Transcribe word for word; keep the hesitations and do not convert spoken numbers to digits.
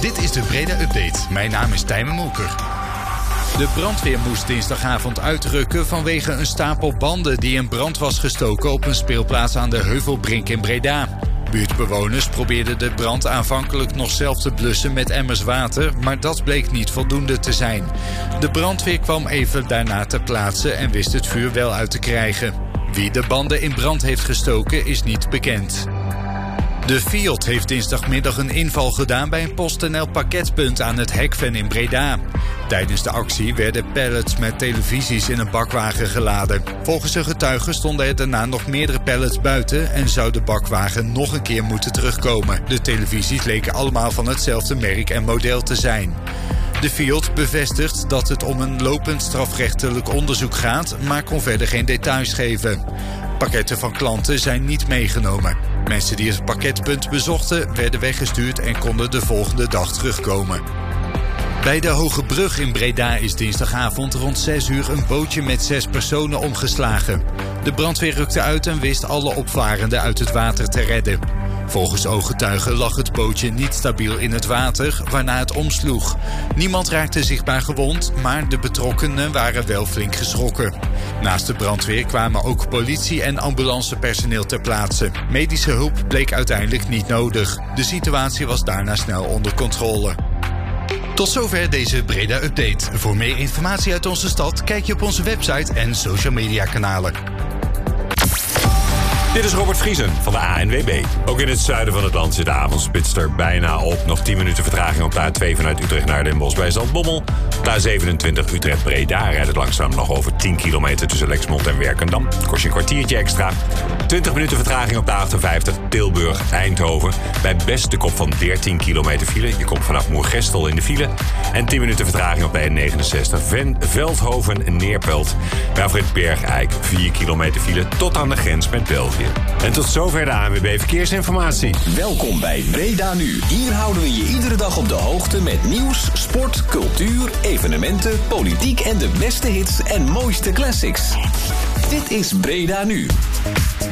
Dit is de Breda Update. Mijn naam is Tijmen Molker. De brandweer moest dinsdagavond uitrukken vanwege een stapel banden die in brand was gestoken op een speelplaats aan de Heuvelbrink in Breda. Buurtbewoners probeerden de brand aanvankelijk nog zelf te blussen met emmers water, maar dat bleek niet voldoende te zijn. De brandweer kwam even daarna ter plaatse en wist het vuur wel uit te krijgen. Wie de banden in brand heeft gestoken is niet bekend. De Fiat heeft dinsdagmiddag een inval gedaan bij een PostNL pakketpunt aan het Hekven in Breda. Tijdens de actie werden pallets met televisies in een bakwagen geladen. Volgens een getuige stonden er daarna nog meerdere pallets buiten en zou de bakwagen nog een keer moeten terugkomen. De televisies leken allemaal van hetzelfde merk en model te zijn. De Fiat bevestigt dat het om een lopend strafrechtelijk onderzoek gaat, maar kon verder geen details geven. Pakketten van klanten zijn niet meegenomen. Mensen die het pakketpunt bezochten werden weggestuurd en konden de volgende dag terugkomen. Bij de Hoge Brug in Breda is dinsdagavond rond zes uur een bootje met zes personen omgeslagen. De brandweer rukte uit en wist alle opvarenden uit het water te redden. Volgens ooggetuigen lag het bootje niet stabiel in het water, waarna het omsloeg. Niemand raakte zichtbaar gewond, maar de betrokkenen waren wel flink geschrokken. Naast de brandweer kwamen ook politie en ambulancepersoneel ter plaatse. Medische hulp bleek uiteindelijk niet nodig. De situatie was daarna snel onder controle. Tot zover deze Breda Update. Voor meer informatie uit onze stad kijk je op onze website en social media kanalen. Dit is Robert Vriesen van de A N W B. Ook in het zuiden van het land zit de avondspits er bijna op. Nog tien minuten vertraging op de A twee vanuit Utrecht naar Den Bosch bij Zaltbommel. De A zevenentwintig Utrecht-Breda rijdt het langzaam nog over tien kilometer tussen Lexmond en Werkendam. Kost je een kwartiertje extra. twintig minuten vertraging op de A achtenvijftig Tilburg-Eindhoven. Bij Best de kop van dertien kilometer file. Je komt vanaf Moergestel in de file. En tien minuten vertraging op de N negenenzestig Ven Veldhoven-Neerpelt. Bij afrit Bergijk vier kilometer file tot aan de grens met België. En tot zover de A N W B Verkeersinformatie. Welkom bij Breda Nu. Hier houden we je iedere dag op de hoogte met nieuws, sport, cultuur, evenementen, politiek en de beste hits en mooiste classics. Dit is Breda Nu.